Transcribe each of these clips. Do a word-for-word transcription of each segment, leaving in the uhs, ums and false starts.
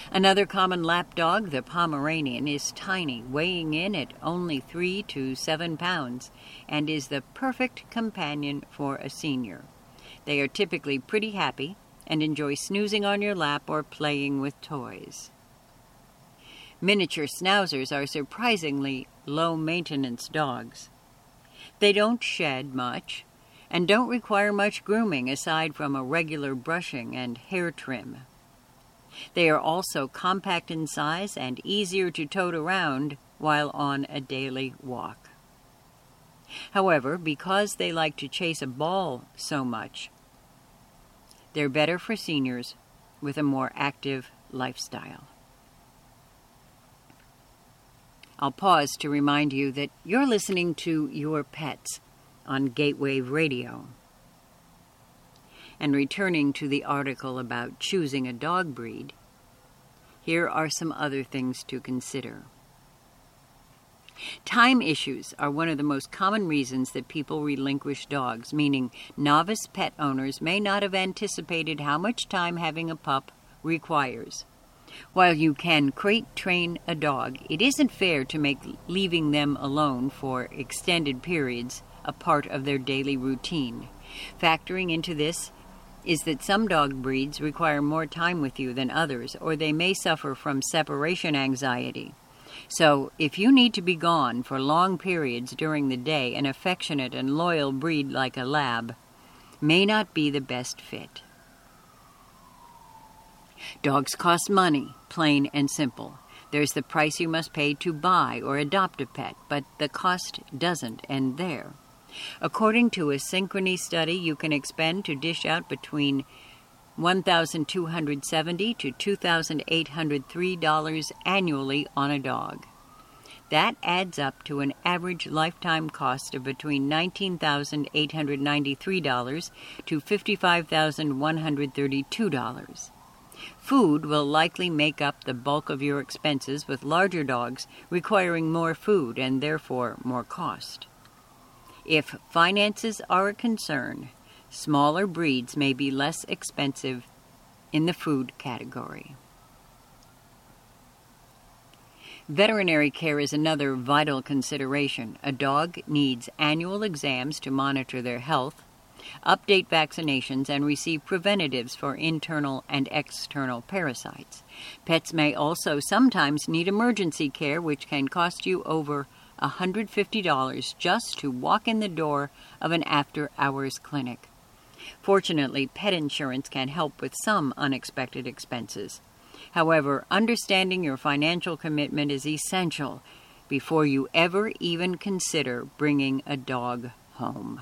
Another common lap dog, the Pomeranian, is tiny, weighing in at only three to seven pounds, and is the perfect companion for a senior. They are typically pretty happy and enjoy snoozing on your lap or playing with toys. Miniature Schnauzers are surprisingly low-maintenance dogs. They don't shed much and don't require much grooming aside from a regular brushing and hair trim. They are also compact in size and easier to tote around while on a daily walk. However, because they like to chase a ball so much, they're better for seniors with a more active lifestyle. I'll pause to remind you that you're listening to Your Pets on Gatewave Radio. And returning to the article about choosing a dog breed, here are some other things to consider. Time issues are one of the most common reasons that people relinquish dogs, meaning novice pet owners may not have anticipated how much time having a pup requires. While you can crate train a dog, it isn't fair to make leaving them alone for extended periods a part of their daily routine. Factoring into this is that some dog breeds require more time with you than others, or they may suffer from separation anxiety. So, if you need to be gone for long periods during the day, an affectionate and loyal breed like a lab may not be the best fit. Dogs cost money, plain and simple. There's the price you must pay to buy or adopt a pet, but the cost doesn't end there. According to a Synchrony study, you can expend to dish out between one thousand two hundred seventy dollars to two thousand eight hundred three dollars annually on a dog. That adds up to an average lifetime cost of between nineteen thousand eight hundred ninety-three dollars to fifty-five thousand one hundred thirty-two dollars. Food will likely make up the bulk of your expenses, with larger dogs requiring more food and therefore more cost. If finances are a concern, smaller breeds may be less expensive in the food category. Veterinary care is another vital consideration. A dog needs annual exams to monitor their health, update vaccinations, and receive preventatives for internal and external parasites. Pets may also sometimes need emergency care, which can cost you over one hundred fifty dollars just to walk in the door of an after-hours clinic. Fortunately, pet insurance can help with some unexpected expenses. However, understanding your financial commitment is essential before you ever even consider bringing a dog home.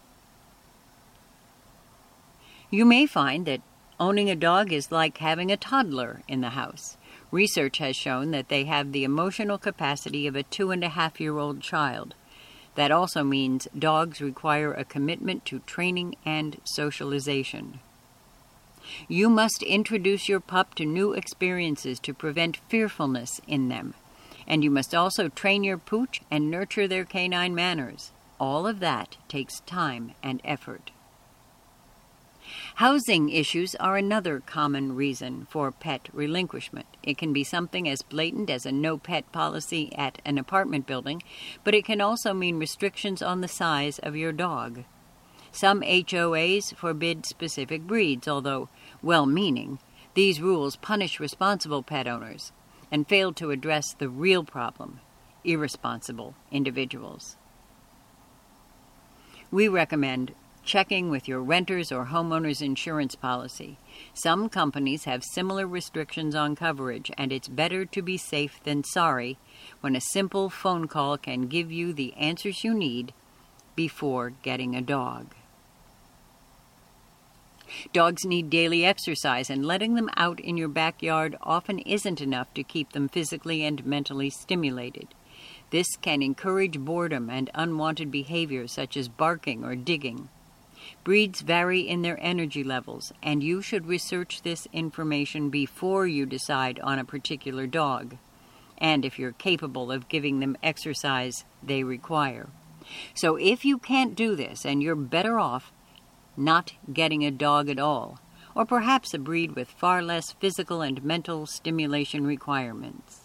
You may find that owning a dog is like having a toddler in the house. Research has shown that they have the emotional capacity of a two-and-a-half-year-old child. That also means dogs require a commitment to training and socialization. You must introduce your pup to new experiences to prevent fearfulness in them, and you must also train your pooch and nurture their canine manners. All of that takes time and effort. Housing issues are another common reason for pet relinquishment. It can be something as blatant as a no-pet policy at an apartment building, but it can also mean restrictions on the size of your dog. Some H O As forbid specific breeds, although well-meaning. These rules punish responsible pet owners and fail to address the real problem: irresponsible individuals. We recommend checking with your renter's or homeowner's insurance policy. Some companies have similar restrictions on coverage, and it's better to be safe than sorry when a simple phone call can give you the answers you need before getting a dog. Dogs need daily exercise, and letting them out in your backyard often isn't enough to keep them physically and mentally stimulated. This can encourage boredom and unwanted behavior such as barking or digging. Breeds vary in their energy levels, and you should research this information before you decide on a particular dog, and if you're capable of giving them exercise they require. So if you can't do this, and you're better off not getting a dog at all, or perhaps a breed with far less physical and mental stimulation requirements.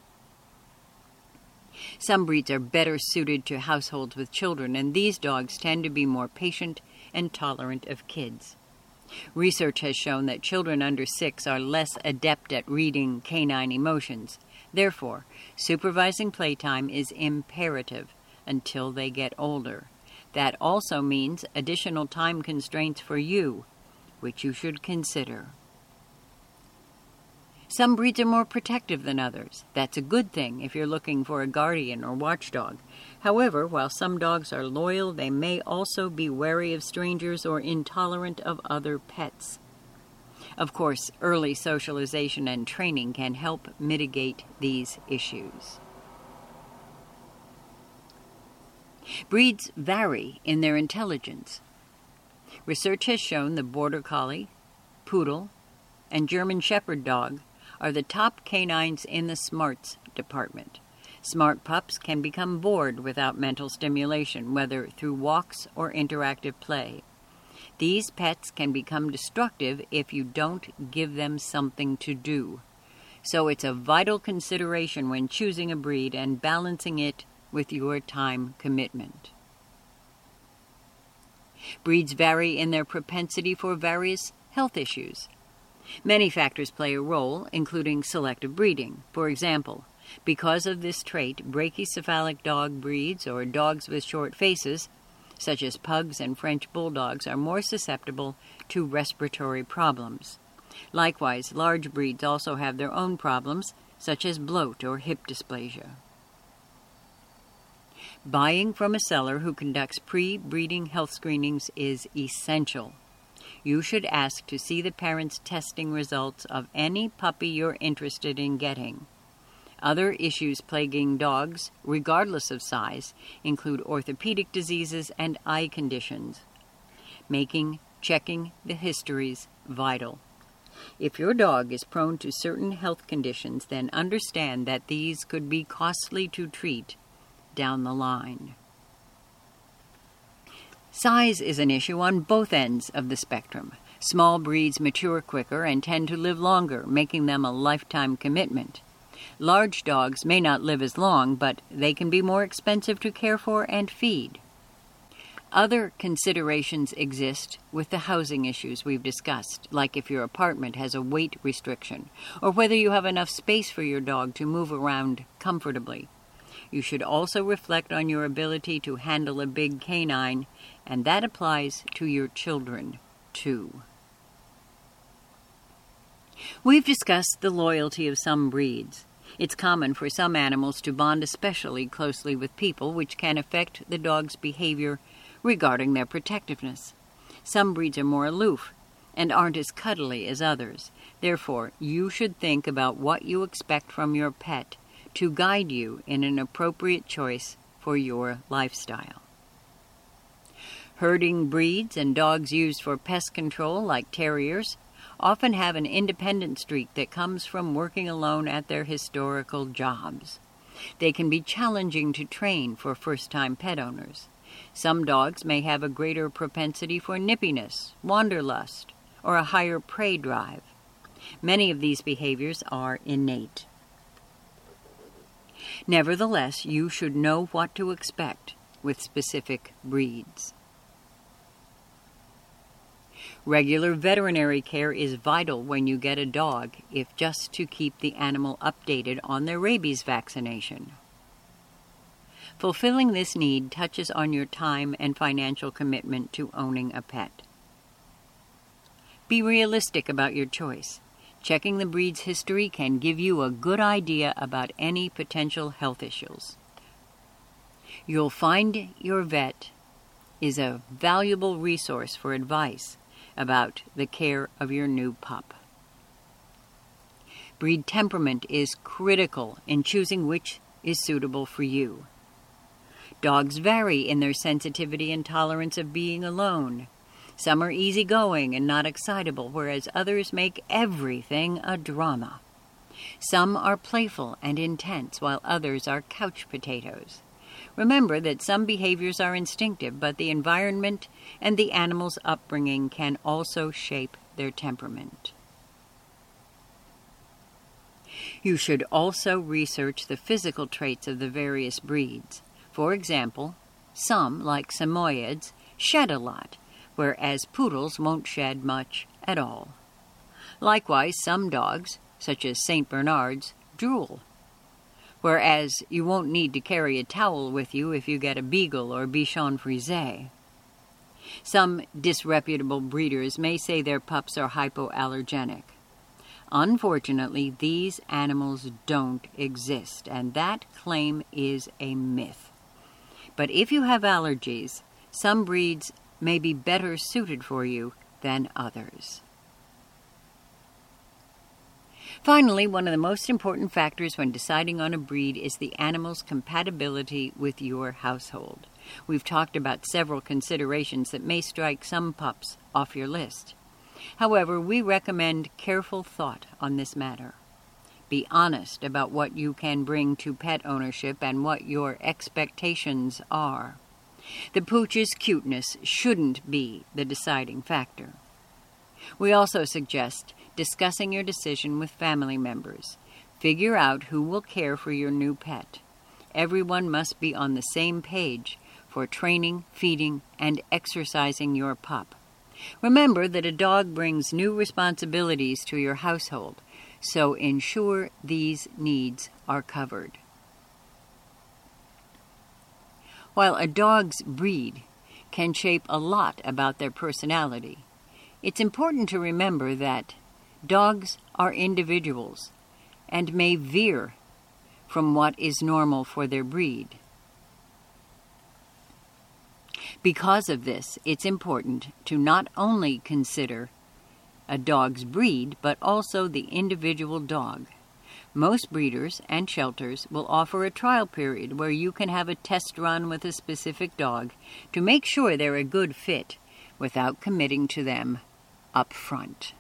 Some breeds are better suited to households with children, and these dogs tend to be more patient and tolerant of kids. Research has shown that children under six are less adept at reading canine emotions. Therefore, supervising playtime is imperative until they get older. That also means additional time constraints for you, which you should consider. Some breeds are more protective than others. That's a good thing if you're looking for a guardian or watchdog. However, while some dogs are loyal, they may also be wary of strangers or intolerant of other pets. Of course, early socialization and training can help mitigate these issues. Breeds vary in their intelligence. Research has shown the Border Collie, Poodle, and German Shepherd dog are the top canines in the smarts department. Smart pups can become bored without mental stimulation, whether through walks or interactive play. These pets can become destructive if you don't give them something to do. So it's a vital consideration when choosing a breed and balancing it with your time commitment. Breeds vary in their propensity for various health issues. Many factors play a role, including selective breeding. For example, because of this trait, brachycephalic dog breeds or dogs with short faces, such as pugs and French bulldogs, are more susceptible to respiratory problems. Likewise, large breeds also have their own problems, such as bloat or hip dysplasia. Buying from a seller who conducts pre-breeding health screenings is essential. You should ask to see the parents' testing results of any puppy you're interested in getting. Other issues plaguing dogs, regardless of size, include orthopedic diseases and eye conditions, making checking the histories vital. If your dog is prone to certain health conditions, then understand that these could be costly to treat down the line. Size is an issue on both ends of the spectrum. Small breeds mature quicker and tend to live longer, making them a lifetime commitment. Large dogs may not live as long, but they can be more expensive to care for and feed. Other considerations exist with the housing issues we've discussed, like if your apartment has a weight restriction, or whether you have enough space for your dog to move around comfortably. You should also reflect on your ability to handle a big canine, and that applies to your children, too. We've discussed the loyalty of some breeds. It's common for some animals to bond especially closely with people, which can affect the dog's behavior regarding their protectiveness. Some breeds are more aloof and aren't as cuddly as others. Therefore, you should think about what you expect from your pet to guide you in an appropriate choice for your lifestyle. Herding breeds and dogs used for pest control, like terriers, often have an independent streak that comes from working alone at their historical jobs. They can be challenging to train for first-time pet owners. Some dogs may have a greater propensity for nippiness, wanderlust, or a higher prey drive. Many of these behaviors are innate. Nevertheless, you should know what to expect with specific breeds. Regular veterinary care is vital when you get a dog, if just to keep the animal updated on their rabies vaccination. Fulfilling this need touches on your time and financial commitment to owning a pet. Be realistic about your choice. Checking the breed's history can give you a good idea about any potential health issues. You'll find your vet is a valuable resource for advice about the care of your new pup. Breed temperament is critical in choosing which is suitable for you. Dogs vary in their sensitivity and tolerance of being alone. Some are easygoing and not excitable, whereas others make everything a drama. Some are playful and intense, while others are couch potatoes. Remember that some behaviors are instinctive, but the environment and the animal's upbringing can also shape their temperament. You should also research the physical traits of the various breeds. For example, some, like Samoyeds, shed a lot, whereas poodles won't shed much at all. Likewise, some dogs, such as Saint Bernards, drool, whereas you won't need to carry a towel with you if you get a Beagle or Bichon Frise. Some disreputable breeders may say their pups are hypoallergenic. Unfortunately, these animals don't exist, and that claim is a myth. But if you have allergies, some breeds may be better suited for you than others. Finally, one of the most important factors when deciding on a breed is the animal's compatibility with your household. We've talked about several considerations that may strike some pups off your list. However, we recommend careful thought on this matter. Be honest about what you can bring to pet ownership and what your expectations are. The pooch's cuteness shouldn't be the deciding factor. We also suggest discussing your decision with family members. Figure out who will care for your new pet. Everyone must be on the same page for training, feeding, and exercising your pup. Remember that a dog brings new responsibilities to your household, so ensure these needs are covered. While a dog's breed can shape a lot about their personality, it's important to remember that dogs are individuals and may veer from what is normal for their breed. Because of this, it's important to not only consider a dog's breed, but also the individual dog. Most breeders and shelters will offer a trial period where you can have a test run with a specific dog to make sure they're a good fit without committing to them up front.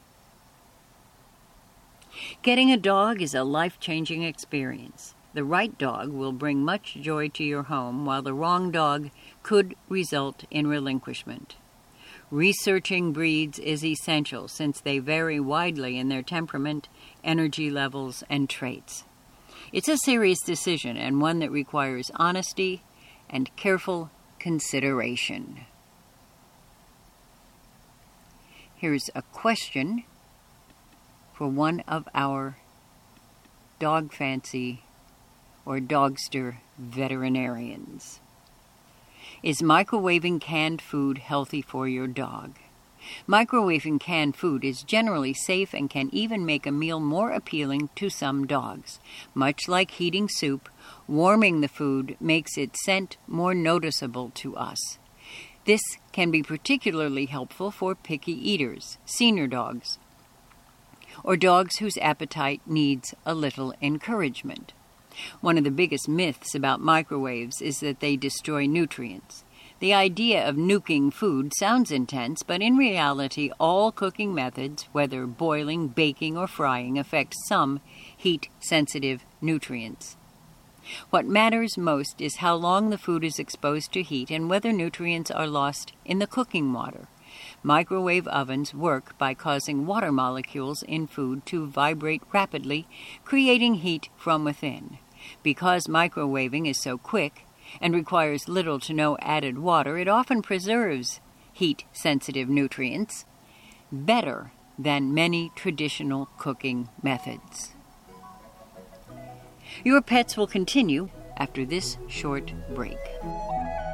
Getting a dog is a life-changing experience. The right dog will bring much joy to your home, while the wrong dog could result in relinquishment. Researching breeds is essential since they vary widely in their temperament, energy levels, and traits. It's a serious decision and one that requires honesty and careful consideration. Here's a question for one of our dog fancy or dogster veterinarians. Is microwaving canned food healthy for your dog? Microwaving canned food is generally safe and can even make a meal more appealing to some dogs. Much like heating soup, warming the food makes its scent more noticeable to us. This can be particularly helpful for picky eaters, senior dogs, or dogs whose appetite needs a little encouragement. One of the biggest myths about microwaves is that they destroy nutrients. The idea of nuking food sounds intense, but in reality, all cooking methods, whether boiling, baking, or frying, affect some heat-sensitive nutrients. What matters most is how long the food is exposed to heat and whether nutrients are lost in the cooking water. Microwave ovens work by causing water molecules in food to vibrate rapidly, creating heat from within. Because microwaving is so quick and requires little to no added water, it often preserves heat-sensitive nutrients better than many traditional cooking methods. Your pets will continue after this short break.